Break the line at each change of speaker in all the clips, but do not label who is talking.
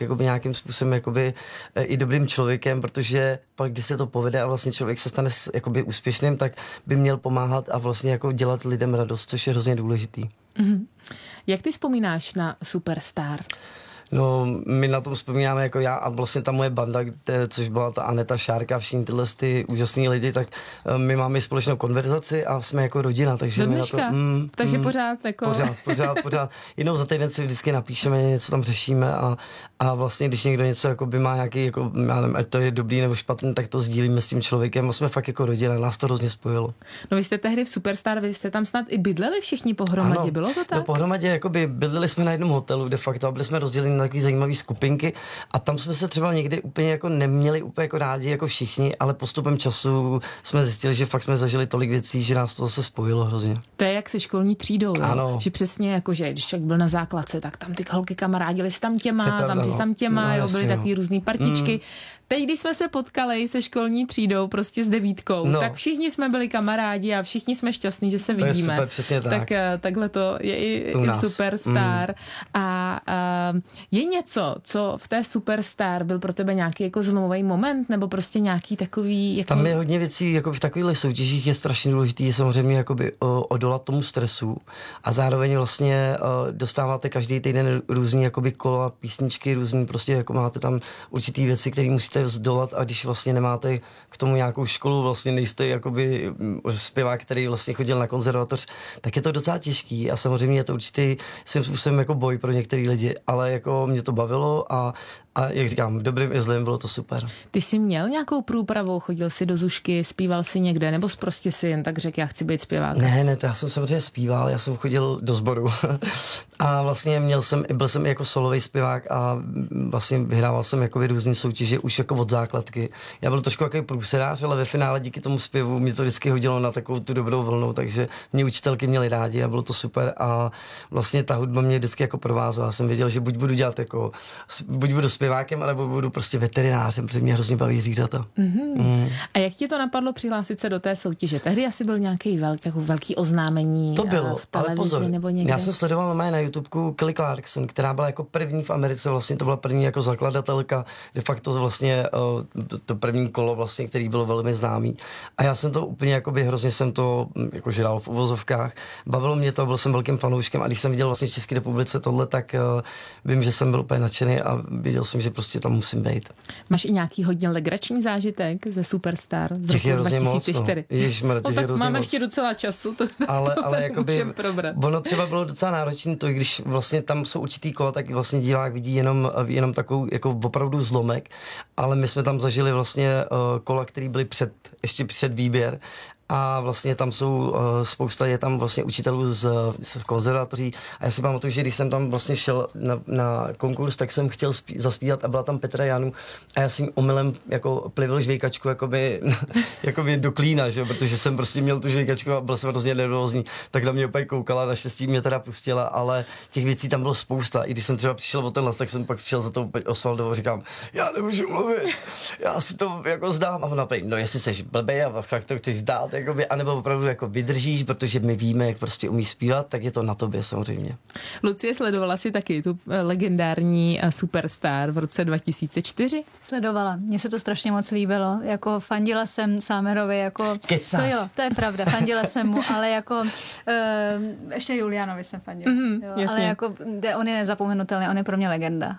jakoby nějakým způsobem jakoby i dobrým člověkem, protože pak, když se to povede a vlastně člověk se stane jakoby úspěšným, tak by měl pomáhat a vlastně jako dělat lidem radost, což je hrozně důležitý.
Mm-hmm. Jak ty vzpomínáš na Superstar?
No, my na tom vzpomínáme jako já a vlastně ta moje banda, což byla ta Aneta Šárka, všichni tyhle ty úžasní lidi, tak my máme společnou konverzaci a jsme jako rodina, takže my na to...
takže pořád jako...
Pořád. Jednou za týden si vždycky napíšeme, něco tam řešíme a vlastně, když někdo něco jako by má nějaký, jako, já nevím, ať to je dobrý nebo špatný, tak to sdílíme s tím člověkem a jsme fakt jako rodina, nás to hrozně spojilo.
No vy jste tehdy v Superstar, vy jste tam snad i bydleli všichni pohromadě, ano, bylo to tak?
No pohromadě, jakoby bydleli jsme na jednom hotelu de facto a byli jsme rozděleni na takový zajímavý skupinky a tam jsme se třeba někdy úplně jako neměli úplně jako rádi jako všichni, ale postupem času jsme zjistili, že fakt jsme zažili tolik věcí, že nás to zase spojilo hrozně.
To je jak se školní třídou,
ano.
Že přesně jako, že když člověk byl na základce, tak tam ty holky kamarádili s tam těma, tam těma, jo, byly takový různý partičky. Teď, když jsme se potkali se školní třídou, prostě s 9, tak všichni jsme byli kamarádi a všichni jsme šťastní, že se vidíme.
To je super, přesně tak.
Takhle to je i v Superstar. A je něco, co v té Superstar byl pro tebe nějaký jako zlomový moment, nebo prostě nějaký takový... Jako...
Tam je hodně věcí, jako v takovýchhle soutěžích je strašně důležitý samozřejmě jakoby odolat tomu stresu a zároveň vlastně dostáváte každý týden různý jakoby kola, písničky, různý prostě jako máte tam určitý věci, které musíte vzdolat a když vlastně nemáte k tomu nějakou školu, vlastně nejste jakoby zpěvák, který vlastně chodil na konzervatoř, tak je to docela těžký a samozřejmě je to určitý svým způsobem jako boj pro některý lidi, ale jako mě to bavilo a jak říkám, dobrým i zlým bylo to super.
Ty jsi měl nějakou průpravu, chodil jsi do Zušky, zpíval jsi někde, nebo prostě si jen tak řekl, já chci být zpěvák?
Ne, to já jsem samozřejmě zpíval, já jsem chodil do sboru a vlastně byl jsem i jako solový zpěvák a vlastně vyhrával jsem jako různý soutěže už jako od základky. Já byl trošku jako průsedář, ale ve finále díky tomu zpěvu mě to vždycky hodilo na takovou tu dobrou vlnu, takže mě učitelky měly rádi a bylo to super a vlastně ta hudba mě vždycky jako provázela. Jsem věděl, že buď budu zpěvákem, alebo budu prostě veterinářem, protože mě hrozně baví zvířata.
A jak ti to napadlo přihlásit se do té soutěže? Tehdy asi byl nějaký velký oznámení
to bylo,
v televizi,
ale pozor,
nebo někde?
Já jsem sledoval na YouTubeku Kelly Clarkson, která byla jako první v Americe, vlastně to byla první jako zakladatelka, de facto vlastně to první kolo vlastně, který bylo velmi známý. A já jsem to úplně jakoby hrozně jsem to jako žral v uvozovkách. Bavilo mě to, byl jsem velkým fanouškem a když jsem viděl vlastně v České republice tohle, tak vím, že jsem byl úplně nadšený a viděl jsem, že prostě tam musím být.
Máš i nějaký hodně legrační zážitek ze Superstar z roku 2004?
Tak
máme ještě docela času.
Ale jakoby,
probrat.
Ono třeba bylo docela náročné to, když vlastně tam jsou určitý kola, tak vlastně divák vidí jenom takovou jako opravdu zlomek, ale my jsme tam zažili vlastně kola, které byly ještě před výběr. A vlastně tam jsou je tam vlastně učitelů z konzervatoří a já si pamatuju, že když jsem tam vlastně šel na konkurs, tak jsem chtěl zaspívat a byla tam Petra Janu a já jsem omylem jako plivil žvejkačku jakoby do klína, že? Protože jsem prostě měl tu žvejkačku a byl jsem hrozně nervózní, tak na mě opět koukala, naštěstí mě teda pustila, ale těch věcí tam bylo spousta. I když jsem třeba přišel o ten hlas, tak jsem pak přišel za to Osvaldovo, říkám, já nemůžu mluvit, já si to jako zdám a ona pej, no jestli seš blbej a fakt to chceš zdát, anebo opravdu jako vydržíš, protože my víme, jak prostě umíš zpívat, tak je to na tobě samozřejmě.
Lucie, sledovala si taky tu legendární Superstar v roce 2004?
Sledovala. Mně se to strašně moc líbilo. Jako fandila jsem Sámerovi, jako...
Kecáš.
To je pravda. Fandila jsem mu, ale jako ještě Julianovi jsem fandila. Ale jako on je nezapomenutelný, on je pro mě legenda.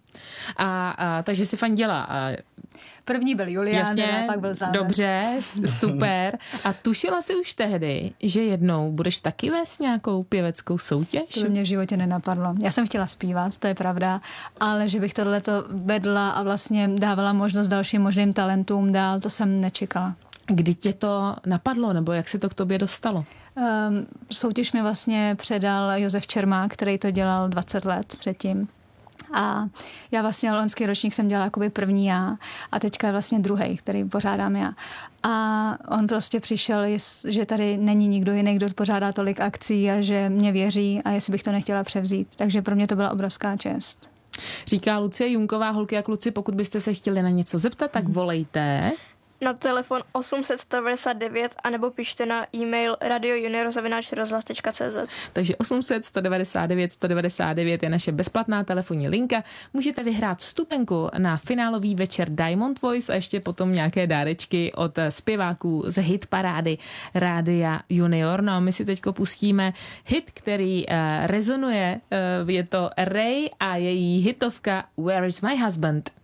A takže si fandila...
První byl Julián, pak byl Sámer.
Dobře, super. A tušila jsi už tehdy, že jednou budeš taky vést nějakou pěveckou soutěž?
To mě v životě nenapadlo. Já jsem chtěla zpívat, to je pravda, ale že bych tohleto vedla a vlastně dávala možnost dalším možným talentům dál, to jsem nečekala.
Kdy tě to napadlo, nebo jak se to k tobě dostalo?
Soutěž mi vlastně předal Josef Čermák, který to dělal 20 let předtím. A já vlastně loňský ročník jsem dělala jakoby první já a teďka vlastně druhej, který pořádám já. A on prostě přišel, že tady není nikdo jiný, kdo pořádá tolik akcí a že mě věří a jestli bych to nechtěla převzít. Takže pro mě to byla obrovská čest.
Říká Lucie Junková, holky a kluci, pokud byste se chtěli na něco zeptat, tak volejte.
na telefon 800 199 anebo pište na e-mail radiojunior@rozhlas.cz.
Takže 800 199 199 je naše bezplatná telefonní linka. Můžete vyhrát vstupenku na finálový večer Diamond Voice a ještě potom nějaké dárečky od zpěváků z hitparády Rádia Junior. No a my si teďko pustíme hit, který rezonuje. Je to Ray a její hitovka Where is my husband?